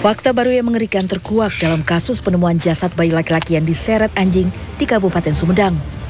Fakta baru yang mengerikan terkuak dalam kasus penemuan jasad bayi laki-laki yang diseret anjing di Kabupaten Sumedang.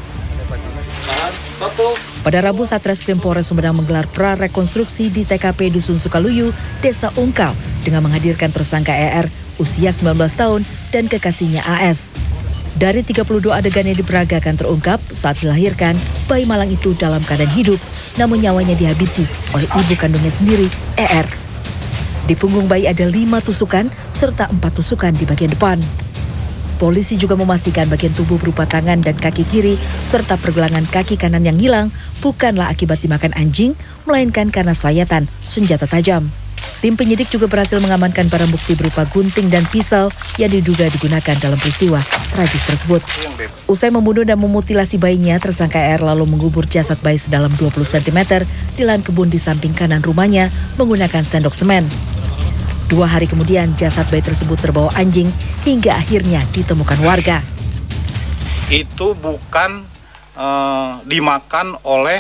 Pada Rabu, Satreskrim Polres Sumedang menggelar prarekonstruksi di TKP Dusun Sukaluyu, Desa Ungkal, dengan menghadirkan tersangka ER usia 19 tahun dan kekasihnya AS. Dari 32 adegan yang diperagakan terungkap saat dilahirkan, bayi malang itu dalam keadaan hidup, namun nyawanya dihabisi oleh ibu kandungnya sendiri, ER. Di punggung bayi ada 5 tusukan serta 4 tusukan di bagian depan. Polisi juga memastikan bagian tubuh berupa tangan dan kaki kiri serta pergelangan kaki kanan yang hilang bukanlah akibat dimakan anjing, melainkan karena sayatan senjata tajam. Tim penyidik juga berhasil mengamankan barang bukti berupa gunting dan pisau yang diduga digunakan dalam peristiwa tragis tersebut. Usai membunuh dan memutilasi bayinya, tersangka R lalu mengubur jasad bayi sedalam 20 cm di lahan kebun di samping kanan rumahnya menggunakan sendok semen. 2 hari kemudian, jasad bayi tersebut terbawa anjing hingga akhirnya ditemukan warga. Itu bukan dimakan oleh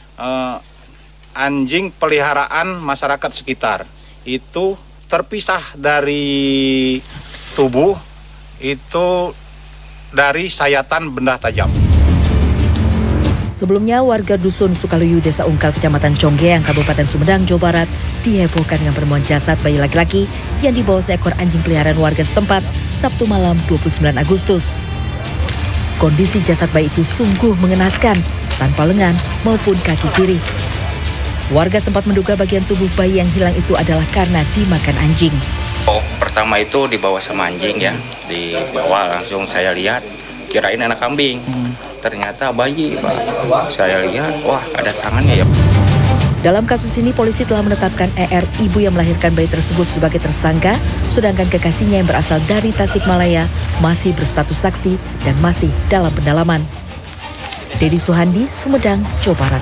anjing peliharaan masyarakat sekitar. Itu terpisah dari tubuh, itu dari sayatan benda tajam. Sebelumnya, warga Dusun Sukaluyu, Desa Ungkal, Kecamatan Conggeang, Kabupaten Sumedang, Jawa Barat, dihebohkan dengan penemuan jasad bayi laki-laki yang dibawa seekor anjing peliharaan warga setempat Sabtu malam 29 Agustus. Kondisi jasad bayi itu sungguh mengenaskan, tanpa lengan maupun kaki kiri. Warga sempat menduga bagian tubuh bayi yang hilang itu adalah karena dimakan anjing. Pertama itu dibawa sama anjing ya, dibawa langsung saya lihat, kirain anak kambing. Ternyata bayi. Saya lihat, wah ada tangannya ya. Dalam kasus ini, polisi telah menetapkan ER, ibu yang melahirkan bayi tersebut, sebagai tersangka, sedangkan kekasihnya yang berasal dari Tasikmalaya masih berstatus saksi dan masih dalam pendalaman. Dedi Suhandi, Sumedang, Jawa Barat.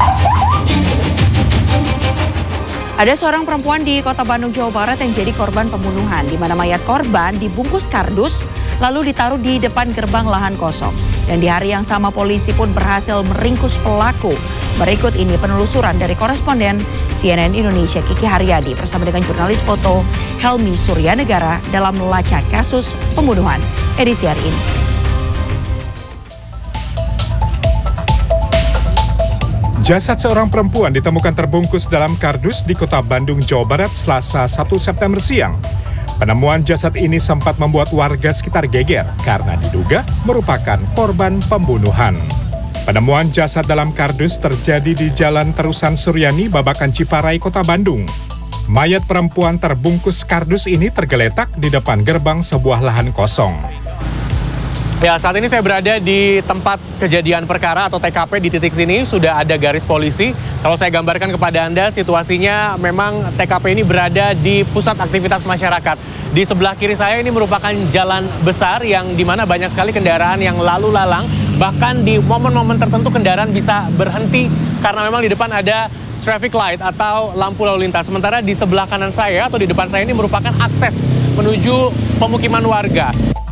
Ada seorang perempuan di Kota Bandung, Jawa Barat yang jadi korban pembunuhan, di mana mayat korban dibungkus kardus lalu ditaruh di depan gerbang lahan kosong. Dan di hari yang sama, polisi pun berhasil meringkus pelaku. Berikut ini penelusuran dari koresponden CNN Indonesia Kiki Haryadi bersama dengan jurnalis foto Helmi Suryanegara dalam melacak kasus pembunuhan edisi hari ini. Jasad seorang perempuan ditemukan terbungkus dalam kardus di Kota Bandung, Jawa Barat, Selasa 1 September siang. Penemuan jasad ini sempat membuat warga sekitar geger karena diduga merupakan korban pembunuhan. Penemuan jasad dalam kardus terjadi di Jalan Terusan Suryani, Babakan Ciparai, Kota Bandung. Mayat perempuan terbungkus kardus ini tergeletak di depan gerbang sebuah lahan kosong. Ya, saat ini saya berada di tempat kejadian perkara atau TKP. Di titik sini sudah ada garis polisi. Kalau saya gambarkan kepada Anda, situasinya memang TKP ini berada di pusat aktivitas masyarakat. Di sebelah kiri saya ini merupakan jalan besar yang dimana banyak sekali kendaraan yang lalu lalang. Bahkan di momen-momen tertentu kendaraan bisa berhenti karena memang di depan ada traffic light atau lampu lalu lintas. Sementara di sebelah kanan saya atau di depan saya ini merupakan akses menuju pemukiman warga.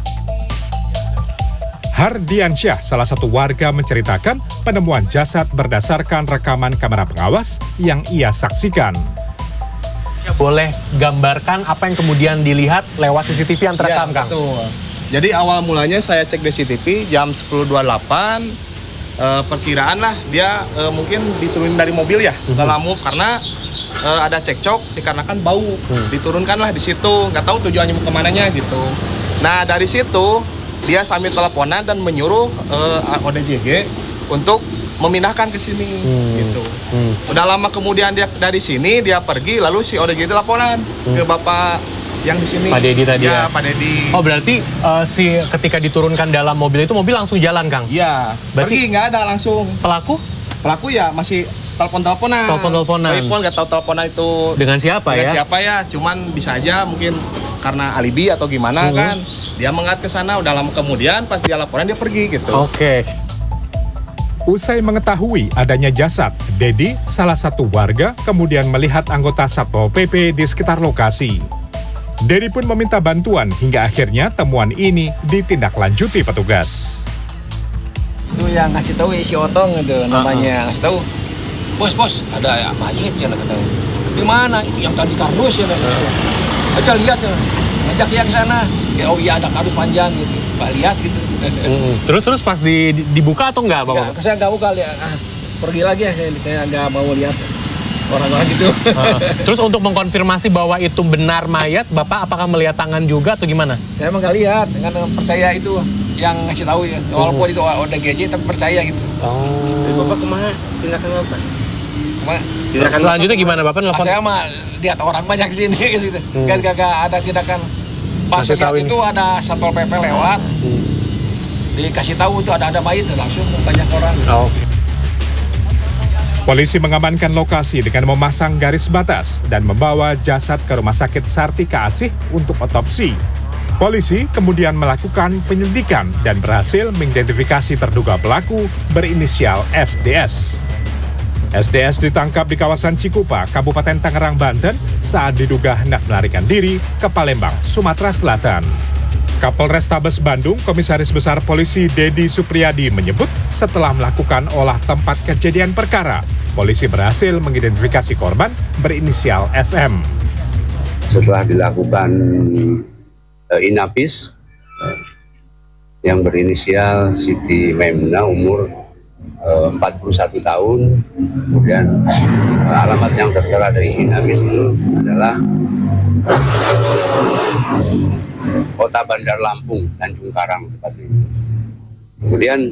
Hardiansyah, salah satu warga, menceritakan penemuan jasad berdasarkan rekaman kamera pengawas yang ia saksikan. Boleh gambarkan apa yang kemudian dilihat lewat CCTV yang terekam, Kang? Betul. Jadi awal mulanya saya cek di CCTV jam 10.28, perkiraan lah dia mungkin diturunin dari mobil ya, dalam move karena ada cekcok dikarenakan bau, diturunkanlah di situ, nggak tahu tujuannya mau kemananya gitu. Nah dari situ dia sambil teleponan dan menyuruh ODJG untuk memindahkan ke sini gitu. Udah lama kemudian dia dari sini dia pergi, lalu si ODJG teleponan ke bapak yang di sini. Pak Dedi tadi ya. Pak Dedi. Oh berarti ketika diturunkan dalam mobil itu mobil langsung jalan, Kang? Iya. Berarti pergi nggak ada langsung. Pelaku ya masih telepon-teleponan. Telepon nggak tahu teleponan itu dengan siapa ya? Dengan siapa ya? Cuman bisa aja mungkin karena alibi atau gimana kan. Dia mengat ke sana, udah lama kemudian pas dia laporan dia pergi gitu. Oke. Usai mengetahui adanya jasad, Dedi, salah satu warga, kemudian melihat anggota Satpol PP di sekitar lokasi. Dedi pun meminta bantuan hingga akhirnya temuan ini ditindaklanjuti petugas. Itu yang ngasih tahu si Otong itu namanya, ngasih tahu. Bos, ada mayit ya katanya. Di mana? Itu yang tadi kardus ya katanya. Aja lihat ya, ngajak dia ke sana. Ya, oh iya ada kardus panjang gitu, Pak lihat gitu. Terus pas dibuka atau enggak, Bapak? Ya, saya nggak buka, lihat. Pergi lagi ya, saya nggak mau lihat orang-orang gitu. Terus untuk mengkonfirmasi bahwa itu benar mayat, Bapak apakah melihat tangan juga atau gimana? Saya emang nggak lihat, dengan percaya itu yang ngasih tahu ya. Walaupun itu ODGJ tapi percaya gitu. Jadi Bapak kemana? Tindakan apa? Kemana? Selanjutnya gimana Bapak nelfon? Saya mah lihat orang banyak sini gitu. Gak ada tindakan. Pas lihat itu ada Satpol PP lewat. Dikasih tahu itu ada mayat, langsung banyak orang. Polisi mengamankan lokasi dengan memasang garis batas dan membawa jasad ke Rumah Sakit Sartika Asih untuk otopsi. Polisi kemudian melakukan penyelidikan dan berhasil mengidentifikasi terduga pelaku berinisial SDS. SDS ditangkap di kawasan Cikupa, Kabupaten Tangerang, Banten saat diduga hendak melarikan diri ke Palembang, Sumatera Selatan. Kapolrestabes Bandung, Komisaris Besar Polisi Dedi Supriyadi menyebut setelah melakukan olah tempat kejadian perkara, polisi berhasil mengidentifikasi korban berinisial SM. Setelah dilakukan inapis yang berinisial Siti Memna umur 41 tahun, kemudian alamat yang tertera dari inapis itu adalah Kota Bandar Lampung, Tanjung Karang tepatnya. Kemudian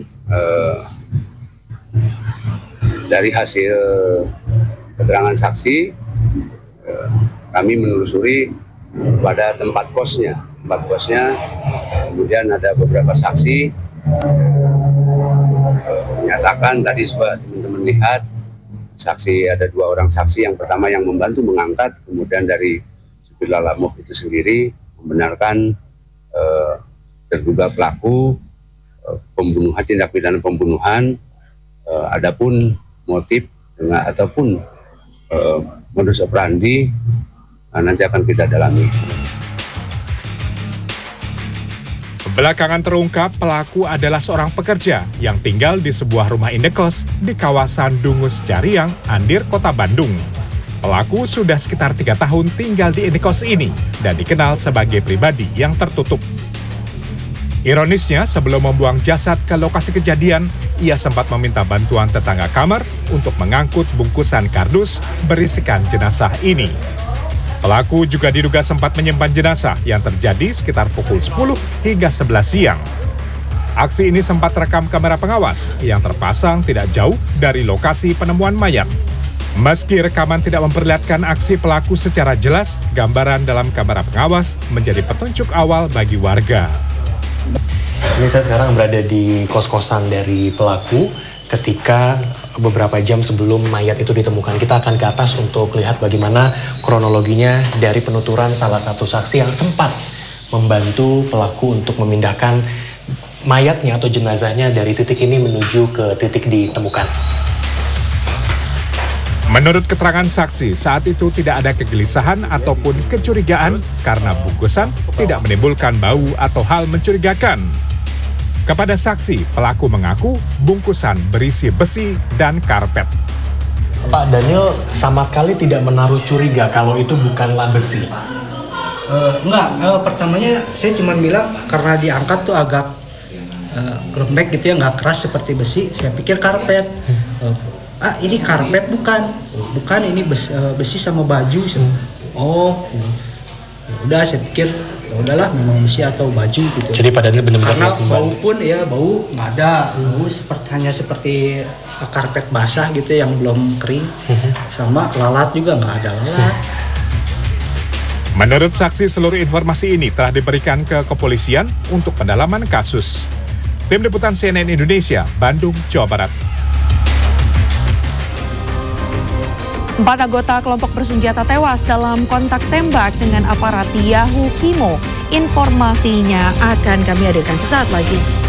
dari hasil keterangan saksi, kami menelusuri pada tempat kosnya. Kemudian ada beberapa saksi menyatakan tadi teman-teman lihat saksi, ada 2 orang saksi. Yang pertama yang membantu mengangkat, kemudian dari supir lalamove itu sendiri membenarkan terduga pelaku pembunuhan, tindak pidana pembunuhan. Adapun motif ataupun modus operandi nanti akan kita dalami. Belakangan terungkap pelaku adalah seorang pekerja yang tinggal di sebuah rumah indekos di kawasan Dungus Cariang, Andir, Kota Bandung. Pelaku sudah sekitar 3 tahun tinggal di indekos ini dan dikenal sebagai pribadi yang tertutup. Ironisnya, sebelum membuang jasad ke lokasi kejadian, ia sempat meminta bantuan tetangga kamar untuk mengangkut bungkusan kardus berisikan jenazah ini. Pelaku juga diduga sempat menyimpan jenazah yang terjadi sekitar pukul 10 hingga 11 siang. Aksi ini sempat terekam kamera pengawas yang terpasang tidak jauh dari lokasi penemuan mayat. Meski rekaman tidak memperlihatkan aksi pelaku secara jelas, gambaran dalam kamera pengawas menjadi petunjuk awal bagi warga. Ini saya sekarang berada di kos-kosan dari pelaku ketika beberapa jam sebelum mayat itu ditemukan. Kita akan ke atas untuk lihat bagaimana kronologinya dari penuturan salah satu saksi yang sempat membantu pelaku untuk memindahkan mayatnya atau jenazahnya dari titik ini menuju ke titik ditemukan. Menurut keterangan saksi, saat itu tidak ada kegelisahan ataupun kecurigaan karena bungkusan tidak menimbulkan bau atau hal mencurigakan. Kepada saksi, pelaku mengaku bungkusan berisi besi dan karpet. Pak Daniel sama sekali tidak menaruh curiga kalau itu bukanlah besi. Pertamanya saya cuma bilang karena diangkat tuh agak lembek gitu ya, nggak keras seperti besi. Saya pikir karpet. Ini karpet bukan ini besi sama baju. Udah saya pikir udahlah memang besi atau baju gitu. Jadi pada benar-benar karena bau pun ya bau nggak ada, bau hanya seperti karpet basah gitu yang belum kering, sama lalat juga nggak ada lalat. Menurut saksi, seluruh informasi ini telah diberikan ke kepolisian untuk pendalaman kasus. Tim Liputan CNN Indonesia, Bandung, Jawa Barat. 4 anggota kelompok bersenjata tewas dalam kontak tembak dengan aparat Yahukimo. Informasinya akan kami hadirkan sesaat lagi.